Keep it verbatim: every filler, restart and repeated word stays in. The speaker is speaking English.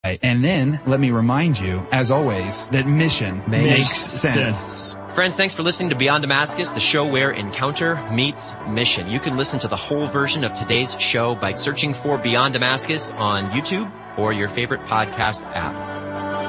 And then, let me remind you, as always, that mission makes, makes sense. sense. Friends, thanks for listening to Beyond Damascus, the show where encounter meets mission. You can listen to the whole version of today's show by searching for Beyond Damascus on YouTube or your favorite podcast app.